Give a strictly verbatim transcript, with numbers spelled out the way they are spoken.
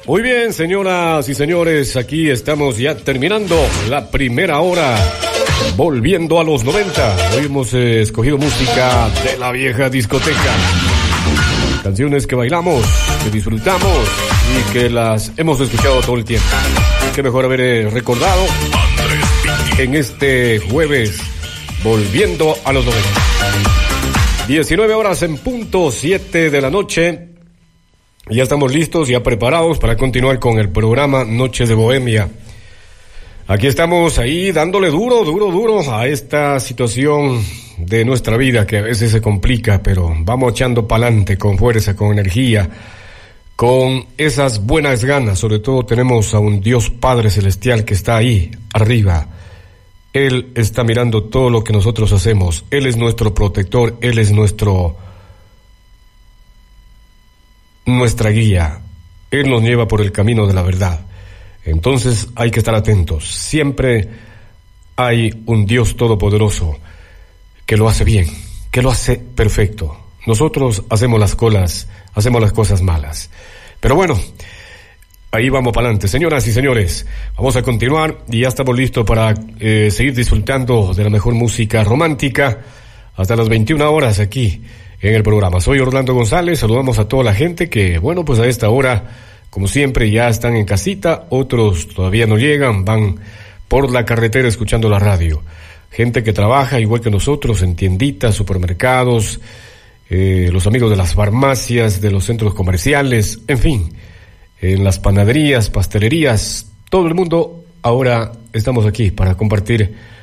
Muy bien, señoras y señores, aquí estamos ya terminando la primera hora, volviendo a los noventa. Hoy hemos eh, escogido música de la vieja discoteca, canciones que bailamos, que disfrutamos y que las hemos escuchado todo el tiempo. Qué mejor haber eh, recordado en este jueves, volviendo a los noventa. diecinueve horas en punto, siete de la noche. Ya estamos listos, ya preparados para continuar con el programa Noches de Bohemia. Aquí estamos ahí dándole duro, duro, duro a esta situación de nuestra vida que a veces se complica, pero vamos echando pa'lante con fuerza, con energía, con esas buenas ganas. Sobre todo tenemos a un Dios Padre Celestial que está ahí, arriba. Él está mirando todo lo que nosotros hacemos. Él es nuestro protector, Él es nuestro... nuestra guía. Él nos lleva por el camino de la verdad. Entonces hay que estar atentos. Siempre hay un Dios todopoderoso que lo hace bien, que lo hace perfecto. Nosotros hacemos las colas, hacemos las cosas malas. Pero bueno, ahí vamos para adelante. Señoras y señores, vamos a continuar y ya estamos listos para eh, seguir disfrutando de la mejor música romántica hasta las veintiuna horas aquí en el programa. Soy Orlando González, saludamos a toda la gente que, bueno, pues a esta hora, como siempre, ya están en casita, otros todavía no llegan, van por la carretera escuchando la radio. Gente que trabaja igual que nosotros en tienditas, supermercados, eh, los amigos de las farmacias, de los centros comerciales, en fin, en las panaderías, pastelerías, todo el mundo ahora estamos aquí para compartir